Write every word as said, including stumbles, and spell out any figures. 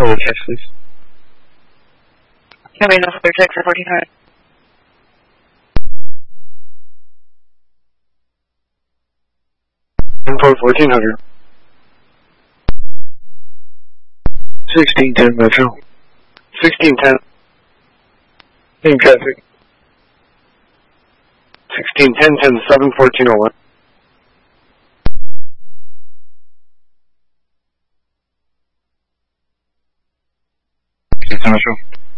Total check, please. Can we know for check for fourteen hundred? Info fourteen hundred. sixteen ten Metro. sixteen ten. In traffic. sixteen ten ten seven fourteen oh one. sixteen Metro.